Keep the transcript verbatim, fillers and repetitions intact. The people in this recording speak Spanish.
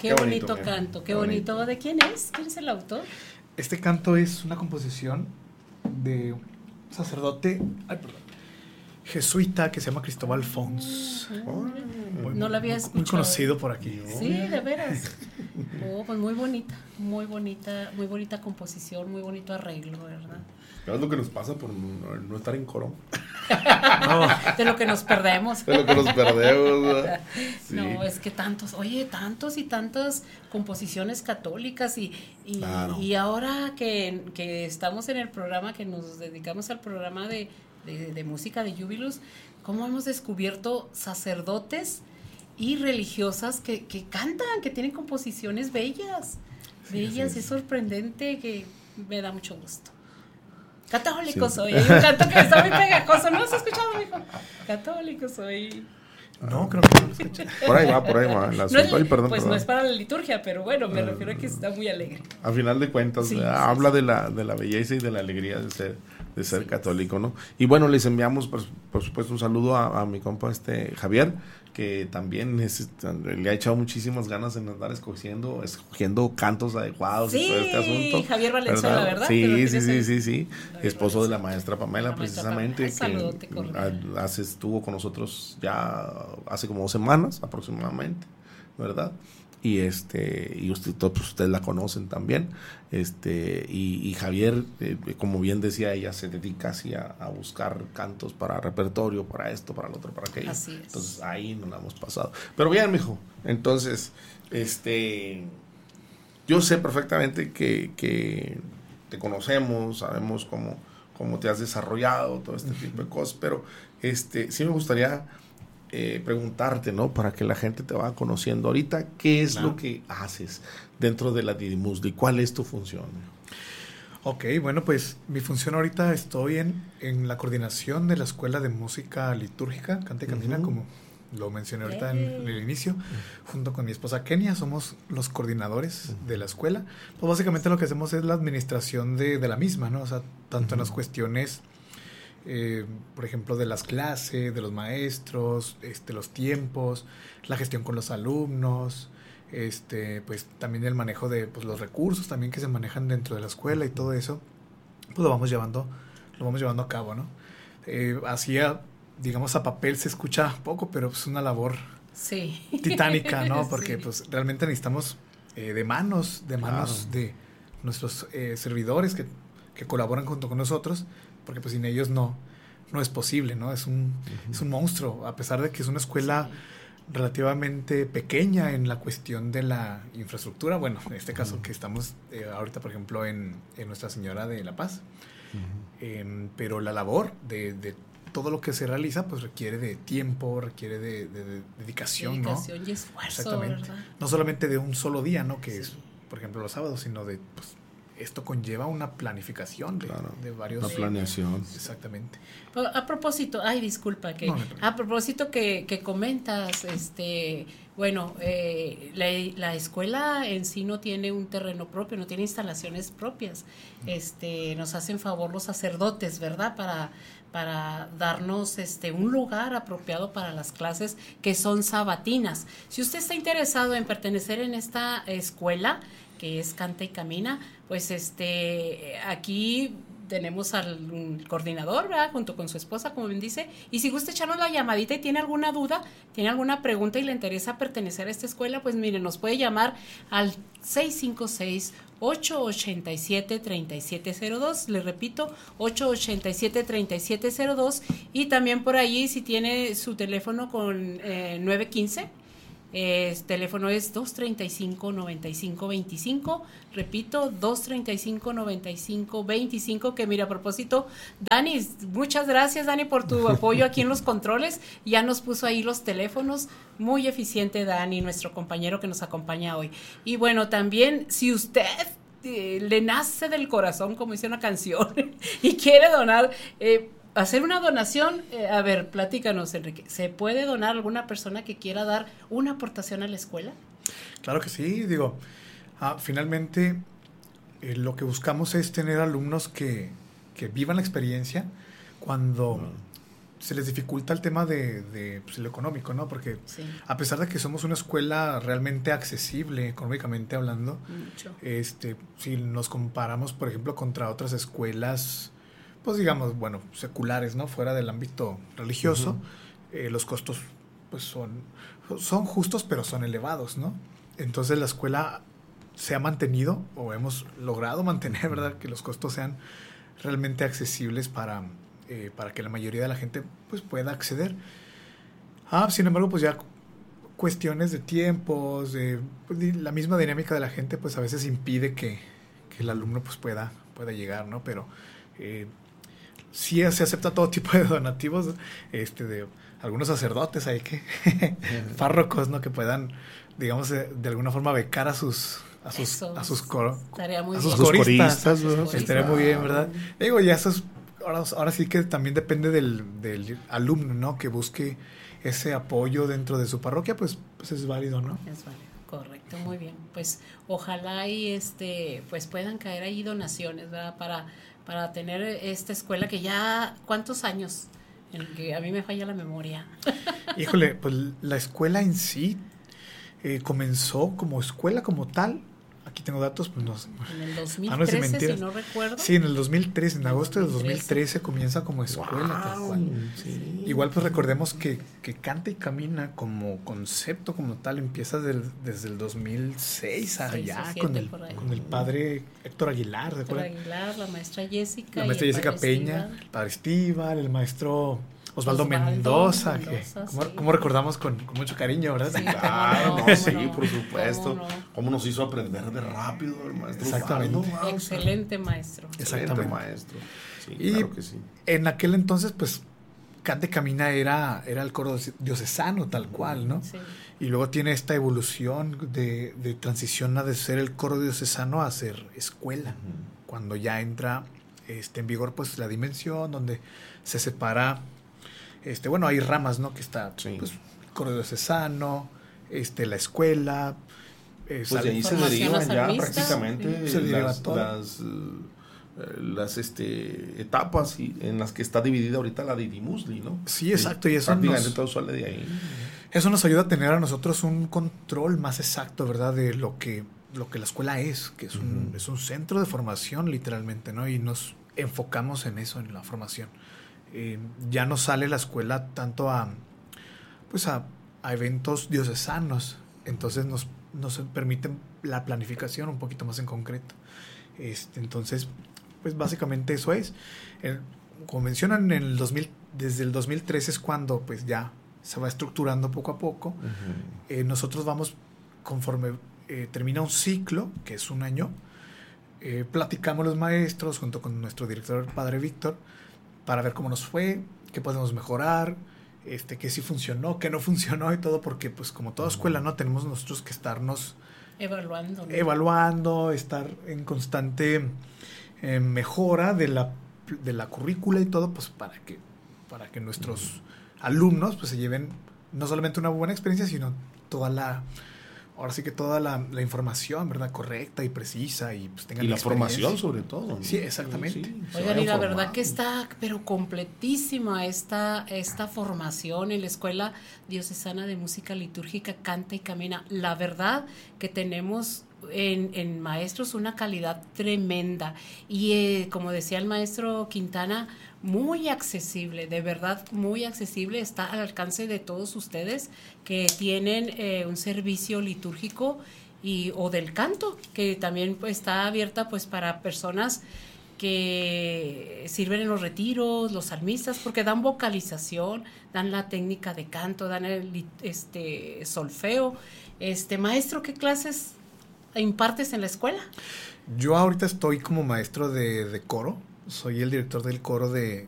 qué, qué bonito, bonito canto, qué bonito. bonito. ¿De quién es? ¿Quién es el autor? Este canto es una composición de un sacerdote, ay, perdón, jesuita que se llama Cristóbal Fons. Oh, muy, no lo había escuchado. Muy conocido por aquí. Sí, de veras. Oh, pues muy bonita, muy bonita, muy bonita composición, muy bonito arreglo, ¿verdad? Es lo que nos pasa por no, no estar en coro. No. De lo que nos perdemos. De lo que nos perdemos. Sí. No, es que tantos, oye, tantos y tantas composiciones católicas y, y, claro. y ahora que, que estamos en el programa, que nos dedicamos al programa de, de, de música de Jubilus, cómo hemos descubierto sacerdotes y religiosas que, que cantan, que tienen composiciones bellas, sí, bellas, sí, es. es sorprendente, que me da mucho gusto. Católico sí. soy, hay un canto que está muy pegajoso, ¿no has escuchado, mijo? Católico soy. No, creo que no lo escuché. Por ahí va, por ahí va. No es, Ay, perdón, pues perdón. No es para la liturgia, pero bueno, me uh, refiero a que está muy alegre. A final de cuentas, sí, eh, sí, habla sí. de la de la belleza y de la alegría de ser de ser sí, católico, ¿no? Y bueno, les enviamos, por, por supuesto, un saludo a, a mi compa este Javier, que también es, le ha echado muchísimas ganas en andar escogiendo, escogiendo cantos adecuados sí, y todo este asunto. Sí, Javier Valenzuela, ¿verdad? ¿verdad? Sí, sí, sí, sí, sí. Esposo de la maestra Pamela, la precisamente, maestra Pamela. Que saludote, hace, estuvo con nosotros ya hace como dos semanas aproximadamente, ¿verdad? Y este y usted, todos ustedes la conocen también, este y, y Javier, eh, como bien decía ella, se dedica así a, a buscar cantos para repertorio, para esto, para lo otro, para aquello. Así es. Entonces ahí nos la hemos pasado. Pero bien, mijo, entonces este yo sé perfectamente que, que te conocemos, sabemos cómo, cómo te has desarrollado, todo este tipo de cosas, pero este sí me gustaría Eh, preguntarte, ¿no? Para que la gente te vaya conociendo ahorita, ¿qué es claro. lo que haces dentro de la Didymusli? ¿Cuál es tu función? Ok, bueno, pues mi función ahorita estoy en, en la coordinación de la Escuela de Música Litúrgica, Canta y Camina, uh-huh. como lo mencioné ahorita en, en el inicio, uh-huh. junto con mi esposa Kenia, somos los coordinadores uh-huh. de la escuela. Pues básicamente lo que hacemos es la administración de, de la misma, ¿no? O sea, tanto uh-huh. en las cuestiones Eh, por ejemplo, de las clases, de los maestros, este, los tiempos, la gestión con los alumnos, este, pues también el manejo de pues, los recursos también que se manejan dentro de la escuela y todo eso, pues lo vamos llevando, lo vamos llevando a cabo, ¿no? Eh, así, a, digamos, a papel se escucha poco, pero es una labor sí. titánica, ¿no? Porque sí. pues realmente necesitamos eh, de manos, de manos claro. de nuestros eh, servidores que, que colaboran junto con nosotros, porque pues sin ellos no, no es posible, ¿no? Es un, uh-huh. es un monstruo, a pesar de que es una escuela sí. relativamente pequeña en la cuestión de la infraestructura. Bueno, en este caso uh-huh. que estamos eh, ahorita, por ejemplo, en, en Nuestra Señora de la Paz. Uh-huh. Eh, pero la labor de, de todo lo que se realiza, pues requiere de tiempo, requiere de, de, de dedicación, dedicación ¿no? y esfuerzo, exactamente. ¿verdad? No solamente de un solo día, ¿no? Que sí. es, por ejemplo, los sábados, sino de... Pues, esto conlleva una planificación de, claro, de varios... Una planeación. Exactamente. A propósito, ay, disculpa, que no, no, no. a propósito que, que comentas, este, bueno, eh, la, la escuela en sí no tiene un terreno propio, no tiene instalaciones propias. Este, nos hacen favor los sacerdotes, ¿verdad? Para, para darnos este un lugar apropiado para las clases que son sabatinas. Si usted está interesado en pertenecer en esta escuela, que es Canta y Camina, pues este aquí tenemos al coordinador, ¿verdad? Junto con su esposa, como bien dice, y si gusta echarnos la llamadita y tiene alguna duda, tiene alguna pregunta y le interesa pertenecer a esta escuela, pues mire, nos puede llamar al seis cinco seis, ocho ocho siete, tres siete cero dos, le repito, ocho ocho siete, tres siete cero dos, y también por ahí si tiene su teléfono con eh, nueve uno cinco, Eh, teléfono es dos treinta y cinco, noventa y cinco veinticinco, repito, dos treinta y cinco, noventa y cinco veinticinco, que mira, a propósito, Dani, muchas gracias Dani por tu apoyo aquí en los controles, ya nos puso ahí los teléfonos, muy eficiente Dani, nuestro compañero que nos acompaña hoy. Y bueno, también, si usted eh, le nace del corazón, como dice una canción, y quiere donar, eh, hacer una donación, eh, a ver, platícanos, Enrique, ¿se puede donar a alguna persona que quiera dar una aportación a la escuela? Claro que sí, digo, ah, finalmente eh, lo que buscamos es tener alumnos que, que vivan la experiencia cuando, se les dificulta el tema de, de pues, lo económico, ¿no? Porque sí. a pesar de que somos una escuela realmente accesible, económicamente hablando, Mucho. este, si nos comparamos, por ejemplo, contra otras escuelas, pues digamos, bueno, seculares, ¿no? Fuera del ámbito religioso, uh-huh. eh, los costos, pues son, son justos, pero son elevados, ¿no? Entonces la escuela se ha mantenido, o hemos logrado mantener, ¿verdad? Que los costos sean realmente accesibles para... Eh, para que la mayoría de la gente pues pueda acceder. Ah, sin embargo, pues ya cuestiones de tiempos, de, pues, de la misma dinámica de la gente, pues a veces impide que, que el alumno pues pueda, pueda llegar, ¿no? Pero eh, sí se acepta todo tipo de donativos, este, de algunos sacerdotes ahí que, párrocos, ¿no? Que puedan, digamos, de, de alguna forma becar a sus... a sus, Eso, a sus, coro, muy a sus bien. coristas, coristas, ¿no? Estaría muy bien, ¿verdad? Digo, ya eso es Ahora, ahora sí que también depende del, del alumno, ¿no? Que busque ese apoyo dentro de su parroquia, pues, pues es válido, ¿no? Es válido, correcto, muy bien. Pues ojalá y este, pues puedan caer ahí donaciones, ¿verdad? Para, para tener esta escuela que ya, ¿cuántos años? En que a mí me falla la memoria. Híjole, pues la escuela en sí eh, comenzó como escuela como tal. Aquí tengo datos, pues no sé. En el dos mil trece, ah, no si no recuerdo. Sí, en el dos mil trece, en agosto del dos mil trece comienza como escuela, wow, tal cual. Sí. Igual pues recordemos que, que Canta y Camina como concepto, como tal, empieza del, desde el dos mil seis allá con el, con el padre Héctor Aguilar, Héctor Aguilar, la maestra Jessica. La maestra Jessica Peña, Estíbal. El padre Estíbal, el maestro... Osvaldo, Osvaldo Mendoza, Mendoza, que sí. como, como recordamos con, con mucho cariño, ¿verdad? Sí, claro, no, no, sí, no, por supuesto. ¿Cómo, no? ¿Cómo nos hizo aprender de rápido el maestro? Exactamente. Osvaldo, excelente maestro. Excelente maestro. Sí, y claro que sí. En aquel entonces, pues, Canta y Camina era, era el coro diocesano, tal cual, ¿no? Sí. Y luego tiene esta evolución de, de transición a de ser el coro diocesano a ser escuela. Uh-huh. Cuando ya entra este, en vigor, pues, la dimensión donde se separa... Este, bueno, hay ramas, ¿no? Que está, sí. pues, el coro diocesano, este, la escuela. Eh, pues de ahí se derivan ya prácticamente sí. las, las, las este, etapas y, en las que está dividida ahorita la Didimusli, ¿no? Sí, exacto. Y eso prácticamente nos, todo sale de ahí. Eso nos ayuda a tener a nosotros un control más exacto, ¿verdad? De lo que, lo que la escuela es, que es un, uh-huh. es un centro de formación, literalmente, ¿no? Y nos enfocamos en eso, en la formación. Eh, ya no sale la escuela tanto a pues a, a eventos diocesanos, entonces nos, nos permiten la planificación un poquito más en concreto. Este, entonces, pues básicamente eso es. El, como mencionan, en el dos mil, desde el dos mil trece es cuando pues ya se va estructurando poco a poco. Uh-huh. Eh, nosotros vamos conforme eh, termina un ciclo, que es un año, eh, platicamos los maestros junto con nuestro director, padre Víctor, para ver cómo nos fue, qué podemos mejorar, este, qué sí funcionó, qué no funcionó y todo, porque pues como toda escuela, ¿no? Tenemos nosotros que estarnos evaluando, ¿no? evaluando, estar en constante eh, mejora de la, de la currícula y todo, pues para que, para que nuestros uh-huh. alumnos pues se lleven no solamente una buena experiencia, sino toda la... Ahora sí que toda la, la información, ¿verdad? Correcta y precisa y pues tengan y la formación sobre todo, ¿no? Sí, exactamente. Sí, oigan, y la verdad que está pero completísima esta, esta formación en la Escuela Diocesana de Música Litúrgica Canta y Camina. La verdad que tenemos en, en maestros una calidad tremenda y eh, como decía el maestro Quintana, muy accesible, de verdad muy accesible, está al alcance de todos ustedes que tienen eh, un servicio litúrgico y o del canto, que también pues, está abierta pues para personas que sirven en los retiros, los salmistas, porque dan vocalización, dan la técnica de canto, dan el este solfeo. Este maestro, ¿qué clases impartes en la escuela? Yo ahorita estoy como maestro de, de coro. Soy el director del coro de,